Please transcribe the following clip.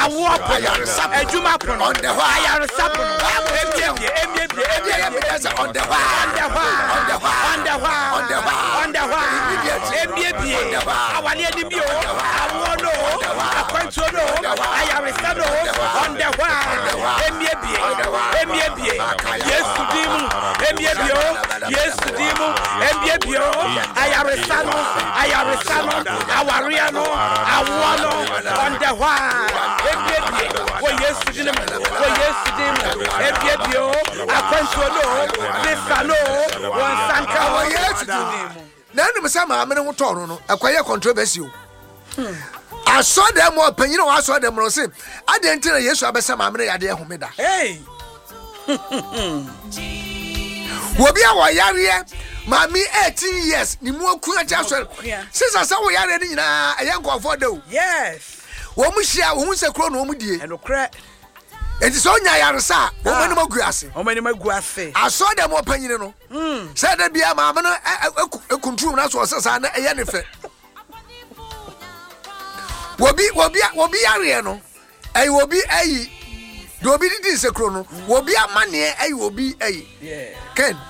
awopo ejuma pono on the hwa ayaresa pono ebie on the hwa awale ni bio awono akwanto no ayaresa no on the hwa emie yesu dimu emie bio ayaresa no awariano awono on the hwa emie yesu dimu emie bio akwanto no bisano won sanka yesu dimu na nim say ma amene ho toro no akwaye controversy o aso dem o panyina wa aso dem no say adentina yesu abesa ma amene yade ehomeda wobi a wo yare mami 18 years ni mu akuna cha so sisa sa wo yare ni nyina ayenkofo de o yes wo mu hia wo hu se kro no wo mu die enokre enti so nya yare sa wo mani magu ase aso dem o panyina no say da bia ma amene ekuntum na so sisa na eye ne fe wobi yare no ai wobi ai do obi didi se kro no wobi amane ai wobi ai ken